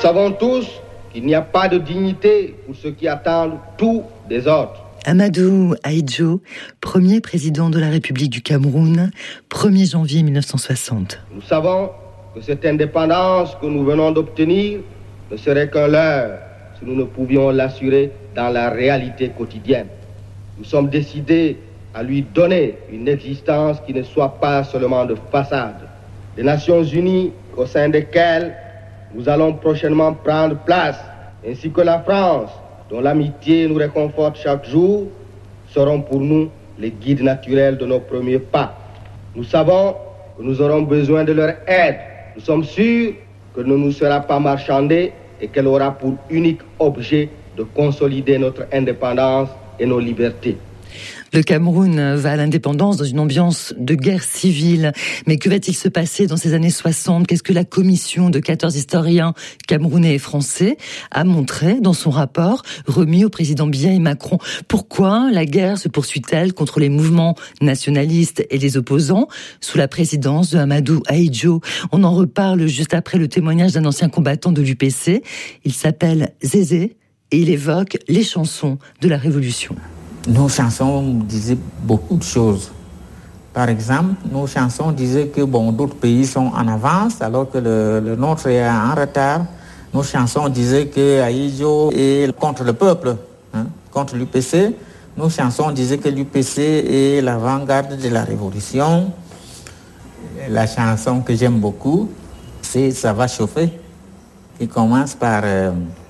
savons tous qu'il n'y a pas de dignité pour ceux qui attendent tout des autres. Amadou Ahidjo, premier président de la République du Cameroun, 1er janvier 1960. Nous savons que cette indépendance que nous venons d'obtenir ne serait qu'un leurre si nous ne pouvions l'assurer dans la réalité quotidienne. Nous sommes décidés à lui donner une existence qui ne soit pas seulement de façade. Les Nations Unies, au sein desquelles nous allons prochainement prendre place, ainsi que la France, dont l'amitié nous réconforte chaque jour, seront pour nous les guides naturels de nos premiers pas. Nous savons que nous aurons besoin de leur aide. Nous sommes sûrs qu'elle ne nous sera pas marchandée et qu'elle aura pour unique objet de consolider notre indépendance et nos libertés. Le Cameroun va à l'indépendance dans une ambiance de guerre civile. Mais que va-t-il se passer dans ces années 60 ? Qu'est-ce que la commission de 14 historiens camerounais et français a montré dans son rapport remis au président Biya et Macron ? Pourquoi la guerre se poursuit-elle contre les mouvements nationalistes et les opposants sous la présidence de Amadou Ahidjo ? On en reparle juste après le témoignage d'un ancien combattant de l'UPC. Il s'appelle Zézé et il évoque les chansons de la Révolution. Nos chansons disaient beaucoup de choses. Par exemple, nos chansons disaient que d'autres pays sont en avance alors que le nôtre est en retard. Nos chansons disaient que Ahidjo est contre le peuple, contre l'UPC. Nos chansons disaient que l'UPC est l'avant-garde de la révolution. La chanson que j'aime beaucoup, c'est « Ça va chauffer », qui commence par